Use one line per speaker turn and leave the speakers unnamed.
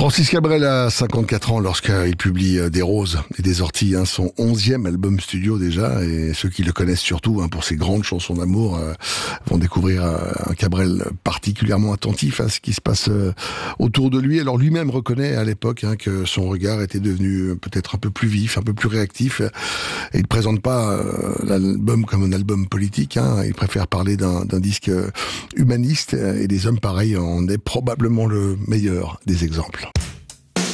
Francis Cabrel a 54 ans lorsqu'il publie Des Roses et des Orties, son 11e album studio déjà, et ceux qui le connaissent surtout pour ses grandes chansons d'amour vont découvrir un Cabrel particulièrement attentif à ce qui se passe autour de lui. Alors lui-même reconnaît à l'époque que son regard était devenu peut-être un peu plus vif, un peu plus réactif, et il ne présente pas l'album comme un album politique, il préfère parler d'un disque humaniste, et des hommes pareils en est probablement le meilleur des exemples.